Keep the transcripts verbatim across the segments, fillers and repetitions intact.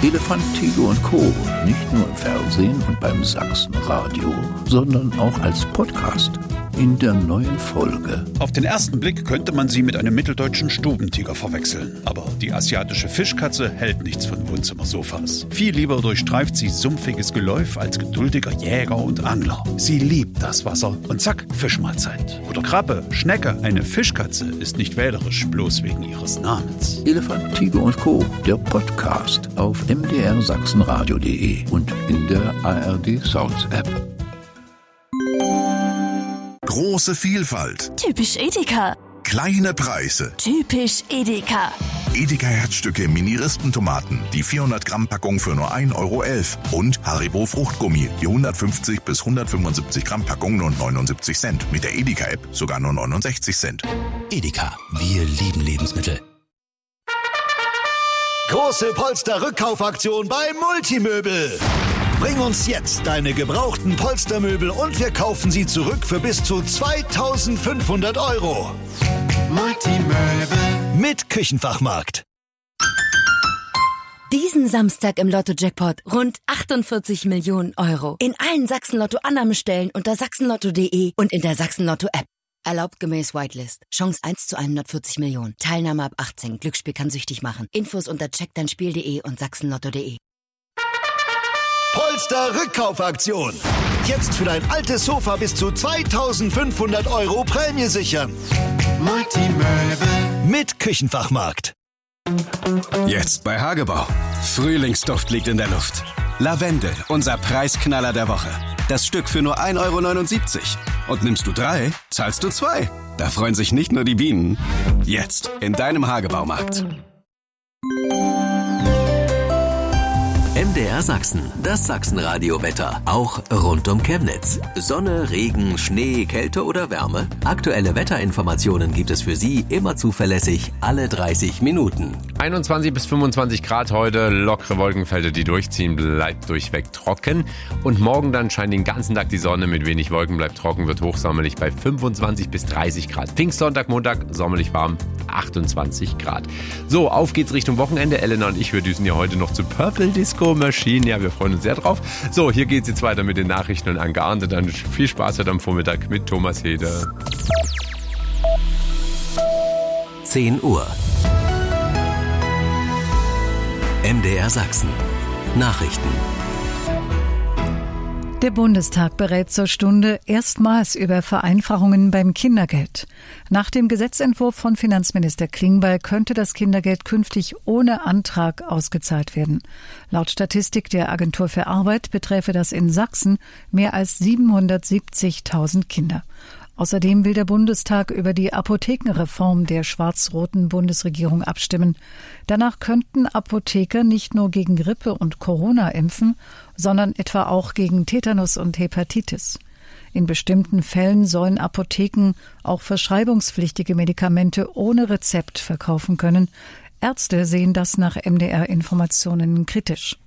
Elefant, Tiger und Co. Nicht nur im Fernsehen und beim Sachsenradio, sondern auch als Podcast. In der neuen Folge. Auf den ersten Blick könnte man sie mit einem mitteldeutschen Stubentiger verwechseln. Aber die asiatische Fischkatze hält nichts von Wohnzimmersofas. Viel lieber durchstreift sie sumpfiges Geläuf als geduldiger Jäger und Angler. Sie liebt das Wasser und zack, Fischmahlzeit. Oder Krabbe, Schnecke. Eine Fischkatze ist nicht wählerisch, bloß wegen ihres Namens. Elefant, Tiger und Co. Der Podcast auf m d r sachsenradio punkt d e und in der A R D Sounds App. Große Vielfalt. Typisch Edeka. Kleine Preise. Typisch Edeka. Edeka Herzstücke Mini-Rispentomaten, die vierhundert Gramm Packung für nur ein Euro elf. Und Haribo Fruchtgummi, die hundertfünfzig bis hundertfünfundsiebzig Gramm Packung nur neunundsiebzig Cent. Mit der Edeka-App sogar nur neunundsechzig Cent. Edeka, wir lieben Lebensmittel. Große Polster-Rückkaufaktion bei Multimöbel. Bring uns jetzt deine gebrauchten Polstermöbel und wir kaufen sie zurück für bis zu zweitausendfünfhundert Euro. Multimöbel mit Küchenfachmarkt. Diesen Samstag im Lotto-Jackpot rund achtundvierzig Millionen Euro. In allen Sachsen-Lotto-Annahmestellen unter sachsenlotto punkt de und in der Sachsen-Lotto-App. Erlaubt gemäß Whitelist. Chance eins zu hundertvierzig Millionen. Teilnahme ab achtzehn. Glücksspiel kann süchtig machen. Infos unter check dein spiel punkt de und sachsenlotto punkt de. Polster-Rückkaufaktion. Jetzt für dein altes Sofa bis zu zweitausendfünfhundert Euro Prämie sichern. Multimöbel mit Küchenfachmarkt. Jetzt bei Hagebau. Frühlingsduft liegt in der Luft. Lavendel, unser Preisknaller der Woche. Das Stück für nur ein Euro neunundsiebzig. Und nimmst du drei, zahlst du zwei. Da freuen sich nicht nur die Bienen. Jetzt in deinem Hagebaumarkt. M D R Sachsen, das Sachsenradio-Wetter, auch rund um Chemnitz. Sonne, Regen, Schnee, Kälte oder Wärme? Aktuelle Wetterinformationen gibt es für Sie immer zuverlässig, alle dreißig Minuten. einundzwanzig bis fünfundzwanzig Grad heute, lockere Wolkenfelder, die durchziehen, bleibt durchweg trocken. Und morgen dann scheint den ganzen Tag die Sonne mit wenig Wolken, bleibt trocken, wird hochsommerlich bei fünfundzwanzig bis dreißig Grad. Pfingstsonntag, Montag, sommerlich warm, achtundzwanzig Grad. So, auf geht's Richtung Wochenende. Elena und ich, wir düsen ja heute noch zu Purple Disco Machine. Ja, wir freuen uns sehr drauf. So, hier geht's jetzt weiter mit den Nachrichten und Anke Arndt. Dann viel Spaß heute am Vormittag mit Thomas Heder. zehn Uhr. M D R Sachsen. Nachrichten. Der Bundestag berät zur Stunde erstmals über Vereinfachungen beim Kindergeld. Nach dem Gesetzentwurf von Finanzminister Klingbeil könnte das Kindergeld künftig ohne Antrag ausgezahlt werden. Laut Statistik der Agentur für Arbeit beträfe das in Sachsen mehr als siebenhundertsiebzigtausend Kinder. Außerdem will der Bundestag über die Apothekenreform der schwarz-roten Bundesregierung abstimmen. Danach könnten Apotheker nicht nur gegen Grippe und Corona impfen, sondern etwa auch gegen Tetanus und Hepatitis. In bestimmten Fällen sollen Apotheken auch verschreibungspflichtige Medikamente ohne Rezept verkaufen können. Ärzte sehen das nach M D R-Informationen kritisch.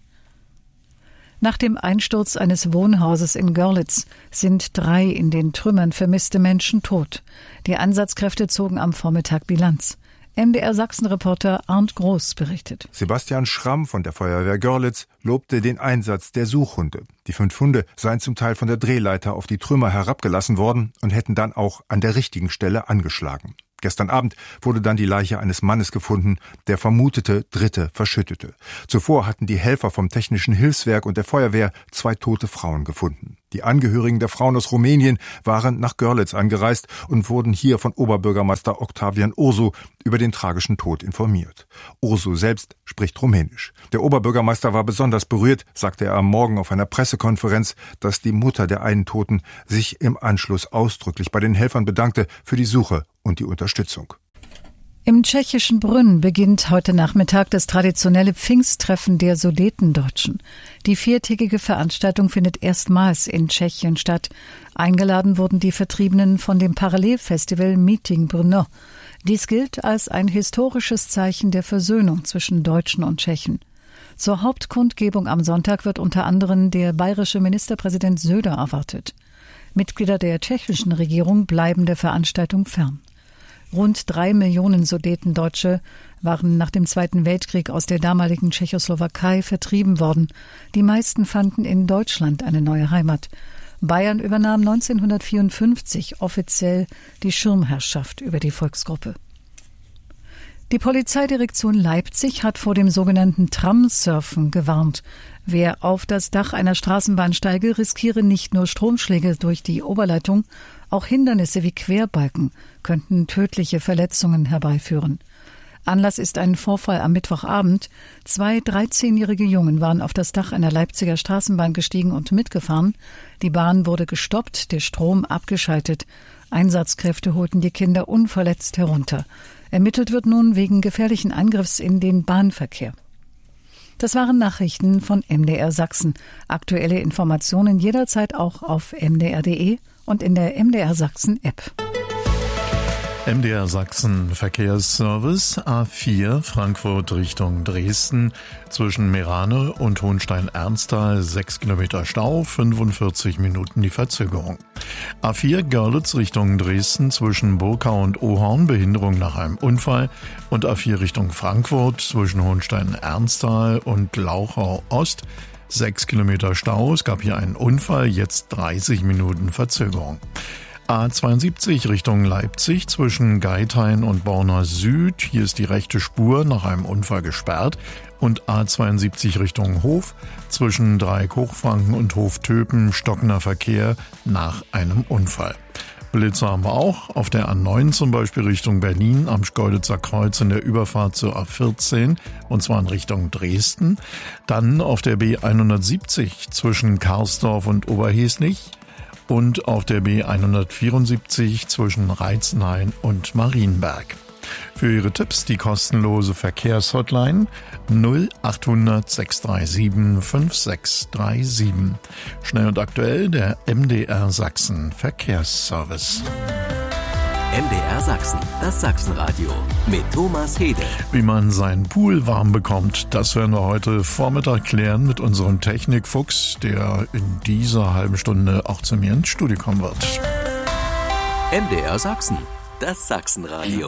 Nach dem Einsturz eines Wohnhauses in Görlitz sind drei in den Trümmern vermisste Menschen tot. Die Einsatzkräfte zogen am Vormittag Bilanz. M D R-Sachsen-Reporter Arndt Groß berichtet. Sebastian Schramm von der Feuerwehr Görlitz lobte den Einsatz der Suchhunde. Die fünf Hunde seien zum Teil von der Drehleiter auf die Trümmer herabgelassen worden und hätten dann auch an der richtigen Stelle angeschlagen. Gestern Abend wurde dann die Leiche eines Mannes gefunden, der vermutete Dritte verschüttete. Zuvor hatten die Helfer vom Technischen Hilfswerk und der Feuerwehr zwei tote Frauen gefunden. Die Angehörigen der Frauen aus Rumänien waren nach Görlitz angereist und wurden hier von Oberbürgermeister Octavian Ursu über den tragischen Tod informiert. Ursu selbst spricht Rumänisch. Der Oberbürgermeister war besonders berührt, sagte er am Morgen auf einer Pressekonferenz, dass die Mutter der einen Toten sich im Anschluss ausdrücklich bei den Helfern bedankte für die Suche und die Unterstützung. Im tschechischen Brünn beginnt heute Nachmittag das traditionelle Pfingsttreffen der Sudetendeutschen. Die viertägige Veranstaltung findet erstmals in Tschechien statt. Eingeladen wurden die Vertriebenen von dem Parallelfestival Meeting Brno. Dies gilt als ein historisches Zeichen der Versöhnung zwischen Deutschen und Tschechen. Zur Hauptkundgebung am Sonntag wird unter anderem der bayerische Ministerpräsident Söder erwartet. Mitglieder der tschechischen Regierung bleiben der Veranstaltung fern. Rund drei Millionen Sudetendeutsche waren nach dem Zweiten Weltkrieg aus der damaligen Tschechoslowakei vertrieben worden. Die meisten fanden in Deutschland eine neue Heimat. Bayern übernahm neunzehnhundertvierundfünfzig offiziell die Schirmherrschaft über die Volksgruppe. Die Polizeidirektion Leipzig hat vor dem sogenannten Tramsurfen gewarnt. Wer auf das Dach einer Straßenbahn steige, riskiere nicht nur Stromschläge durch die Oberleitung, auch Hindernisse wie Querbalken könnten tödliche Verletzungen herbeiführen. Anlass ist ein Vorfall am Mittwochabend. Zwei dreizehnjährige Jungen waren auf das Dach einer Leipziger Straßenbahn gestiegen und mitgefahren. Die Bahn wurde gestoppt, der Strom abgeschaltet. Einsatzkräfte holten die Kinder unverletzt herunter. Ermittelt wird nun wegen gefährlichen Angriffs in den Bahnverkehr. Das waren Nachrichten von M D R Sachsen. Aktuelle Informationen jederzeit auch auf m d r punkt d e und in der M D R Sachsen App. M D R Sachsen Verkehrsservice A vier Frankfurt Richtung Dresden zwischen Merane und Hohenstein-Ernsthal sechs Kilometer Stau, fünfundvierzig Minuten die Verzögerung. A vier Görlitz Richtung Dresden zwischen Burkau und Ohorn Behinderung nach einem Unfall und A vier Richtung Frankfurt zwischen Hohenstein-Ernsthal und Glauchau Ost sechs Kilometer Stau. Es gab hier einen Unfall, jetzt dreißig Minuten Verzögerung. A zweiundsiebzig Richtung Leipzig zwischen Geithain und Borna Süd. Hier ist die rechte Spur nach einem Unfall gesperrt. Und A zweiundsiebzig Richtung Hof zwischen Dreieck-Hochfranken und Hof-Töpen stockender Verkehr nach einem Unfall. Blitzer haben wir auch. Auf der A neun zum Beispiel Richtung Berlin am Schkeuditzer Kreuz in der Überfahrt zur A vierzehn und zwar in Richtung Dresden. Dann auf der B hundertsiebzig zwischen Karsdorf und Oberheslich. Und auf der B hundertvierundsiebzig zwischen Reitzenhain und Marienberg. Für Ihre Tipps die kostenlose Verkehrshotline null achthundert sechs drei sieben fünf sechs drei sieben. Schnell und aktuell der M D R Sachsen Verkehrsservice. M D R Sachsen, das Sachsenradio mit Thomas Hede. Wie man seinen Pool warm bekommt, das werden wir heute Vormittag klären mit unserem Technikfuchs, der in dieser halben Stunde auch zu mir ins Studio kommen wird. M D R Sachsen, das Sachsenradio.